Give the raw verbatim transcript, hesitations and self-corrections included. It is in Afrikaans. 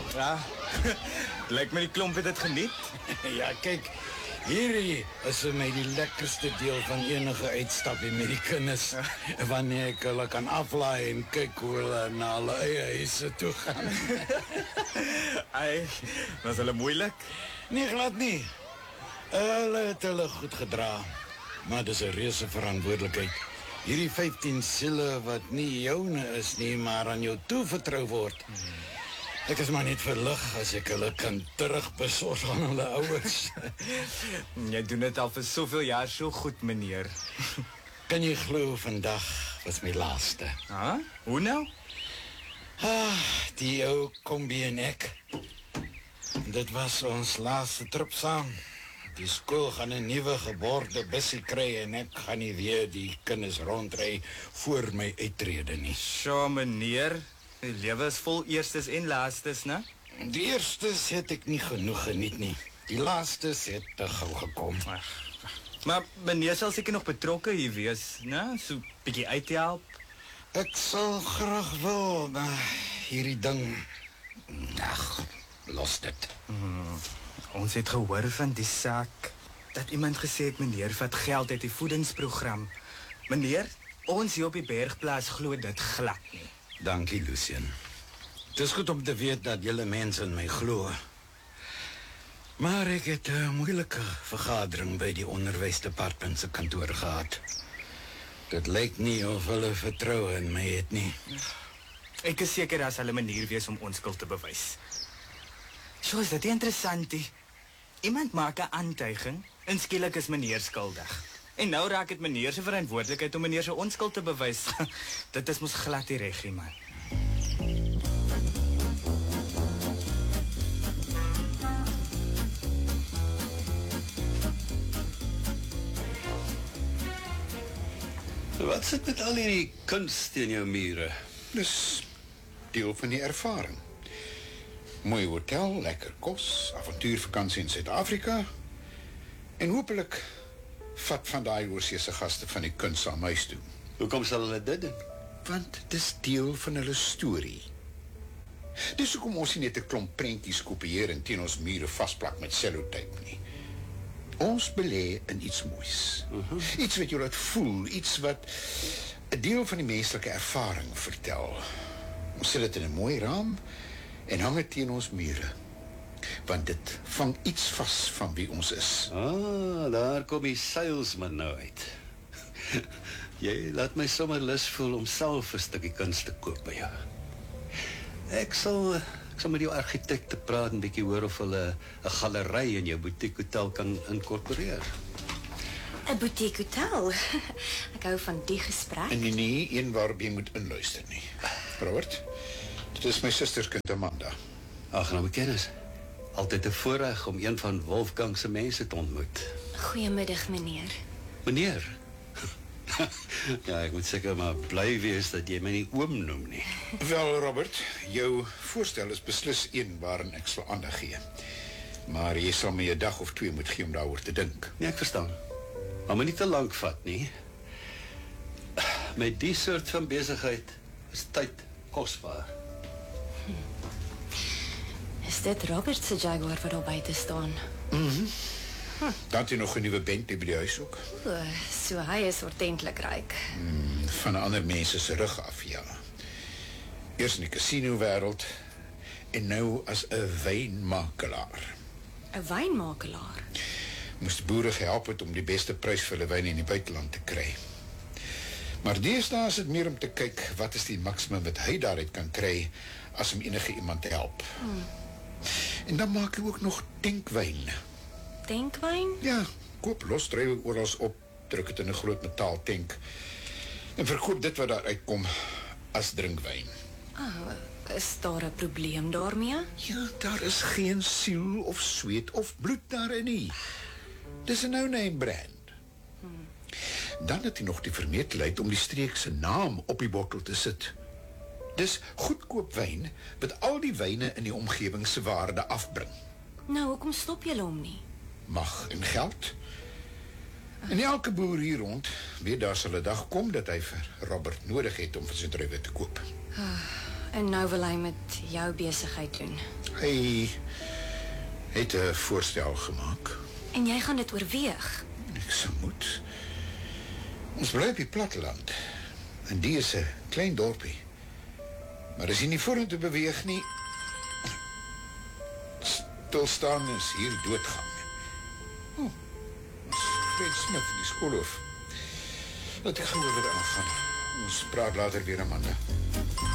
Ja, lyk my die klomp het dit geniet. Ja, kyk, hierdie is vir my die lekkerste deel van enige uitstapie met die kinders. Wanneer ek hulle kan aflaai en kyk hoe hulle na hulle eie huise toe gaan. Ai, was hulle moeilik? Nee, glad nie. Hulle het hulle goed gedra. Maar dis 'n reuse verantwoordelikheid. Hierdie vyftien siele wat nie joune is nie, maar aan jou toevertrou word. Ek is maar net verlig as ek hulle kan terugbesorg aan hulle ouers. Jy doen dit al vir soveel jaar so goed, meneer. Kan jy glo, vandag was my laaste. Ah, hoe nou? Ah, die ou Kombi en ek. Dit was ons laaste trip saam. Die skool gaan 'n nuwe geborde bussie kry en ek gaan nie weer die kinders rondry voor my uittrede nie. So, meneer, die lewe is vol eerstes en laastes, né? Die eerstes het ek nie genoeg geniet nie. Die laastes het te gou gekom. Maar meneer sal seker nog betrokke hier wees, né? So bietjie uithelp. Ek sal graag wil, maar hierdie ding, ag, los dit. Hmm. Ons het gehoor van die saak dat iemand gesê het meneer vat geld uit die voedingsprogram. Meneer, ons hier op die bergplaas glo dit glad nie. Dankie, Lucien. Het is goed om te weet dat julle mense in my glo. Maar ek het 'n moeilike vergadering by die onderwysdepartement se kantoor gehad. Dit lyk nie of hulle vertroue in my het nie. Ek is seker daar sal 'n manier wees om onskuld te bewys. So is dit interessant. Die. Iemand maak 'n aantuiging en skielik is meneer skuldig. En nou raak dit meneer se verantwoordelikheid om meneer se onskuld te bewys. Dit is mos glad nie reg nie, man. Wat sit met al hierdie kunst in jou mure? Dis deel van die ervaring. Mooi hotel, lekker kos, avontuurvakansie in Suid-Afrika en hopelik vat van daai oorseese gaste van die kuns aan huis toe. Hoekom sal hulle dit doen? Want dis deel van hulle storie. Dis hoekom ons nie net 'n klomp prentjies kopieer en teen ons mure vasplak met sellotape nie. Ons belê in iets moois. Uh-huh. Iets wat jou laat voel, iets wat 'n deel van die menslike ervaring vertel. Ons sit dit in 'n mooi raam en hang het teen ons mure, want dit vang iets vas van wie ons is. Ah, daar kom die salesman nou uit. Jy laat my sommer lus voel om self 'n stukkie kunst te koop by jou. Ek sal, ek sal met jou argitekte praat en bietjie hoor of hulle 'n galery in jou boutique hotel kan inkorporeer. 'n Boutique hotel? Ek hou van die gesprek. En nie, nie een waarop jy moet inluister nie. Robert, dit is my susterskind Amanda. Aangename kennis. Altyd 'n voorreg om een van Wolfgang se mense te ontmoet. Goeiemiddag, meneer. Meneer? Ja, ek moet seker maar bly wees dat jy my nie oom noem nie. Wel, Robert, jou voorstel is beslis een waarin ek sal aandag gee. Maar jy sal my 'n dag of twee moet gee om daaroor te dink. Nee, ek verstaan. Maar moet nie te lank vat nie. Met die soort van besigheid is tyd kosbaar. Hm. Is dit Robert se Jaguar wat daar buite staan? Mhm. Hm. Dan het jy nog 'n nuwe Bentley by die huis ook. O, so hy is ordentlik ryk. Hmm, van 'n ander mense se rug af, ja. Eers in die casino wêreld en nou as 'n wynmakelaar. 'n Wynmakelaar? Moes boere gehelp het om die beste prys vir hulle wyn in die buiteland te kry. Maar deesdae is dit meer om te kyk wat is die maksimum wat hy daaruit kan kry as om enige iemand te help. Hmm. En dan maak hy ook nog denkwyn. Denkwyn? Ja, koop los drywe oral op, druk het in 'n groot metaal tank en verkoop dit wat daar uitkom as drinkwyn. Oh, is daar 'n probleem daarmee? Ja, daar is geen siel of sweet of bloed daarin nie. Dis 'n no-name brand. Hmm. Dan het hy nog die vermetelheid om die streek se naam op die bottel te sit. Dis goedkoop wyn wat al die wyne in die omgewing se waarde afbring. Nou, hoekom stop julle hom nie? Mag en geld. En elke boer hier rond weet daar sal 'n dag kom dat hy vir Robert nodig het om vir sy druiwe te koop. Uh, En nou wil hy met jou besigheid doen. Hy het 'n voorstel gemaak. En jy gaan dit oorweeg. Ek sou moet. Ons bly op die platteland. En die is 'n klein dorpie. Maar as jy nie vorentoe beweeg nie, stilstaan is hier doodgang. Hm. Fred Smith in die skoolhof. Laat ek gou weer aangaan. Ons praat later weer, Amanda.